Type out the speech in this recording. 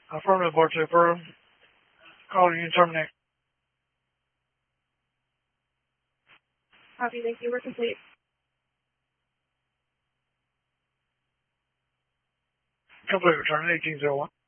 Affirmative, Board Super. Calling you terminate. Copy, thank you. We're complete. Complete return 1801.